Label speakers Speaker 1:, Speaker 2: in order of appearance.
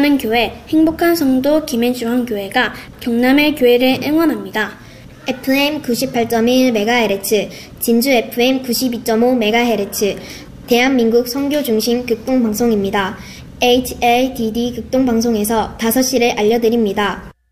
Speaker 1: 사랑하는 교회 행복한 성도 김해중앙교회가 경남의 교회를 응원합니다.
Speaker 2: FM 98.1MHz, 진주 FM 92.5MHz, 대한민국 선교 중심 극동방송입니다. HADD 극동방송에서 5시를 알려드립니다.